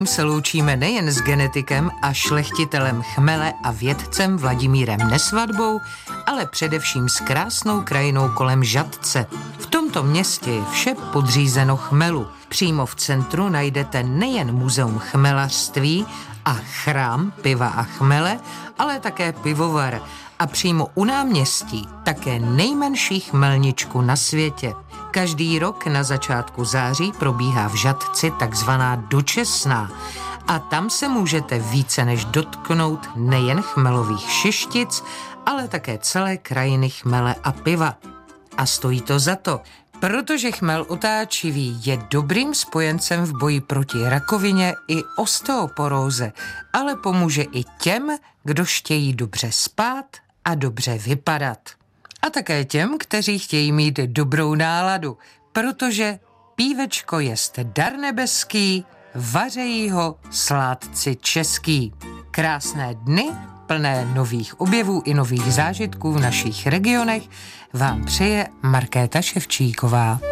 Se loučíme nejen s genetikem a šlechtitelem chmele a vědcem Vladimírem Nesvadbou, ale především s krásnou krajinou kolem Žatce. V tomto městě je vše podřízeno chmelu. Přímo v centru najdete nejen muzeum chmelařství a chrám piva a chmele, ale také pivovar. A přímo u náměstí také nejmenší chmelničku na světě. Každý rok na začátku září probíhá v Žatci takzvaná dočesná a tam se můžete více než dotknout nejen chmelových šištic, ale také celé krajiny chmele a piva. A stojí to za to, protože chmel otáčivý je dobrým spojencem v boji proti rakovině i osteoporóze, ale pomůže i těm, kdo chtějí dobře spát a dobře vypadat. A také těm, kteří chtějí mít dobrou náladu, protože pívečko jest dar nebeský, vařejí ho sládci český. Krásné dny, plné nových objevů i nových zážitků v našich regionech vám přeje Markéta Ševčíková.